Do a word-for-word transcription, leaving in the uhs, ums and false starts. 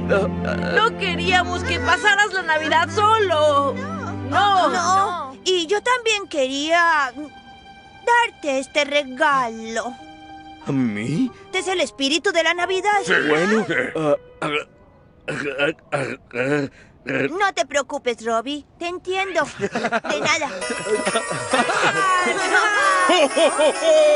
No queríamos que pasaras la Navidad solo. No, No, y yo también quería darte este regalo. ¿A mí? Este es el espíritu de la Navidad. Bueno, ah, No te preocupes, Robbie. Te entiendo. De nada.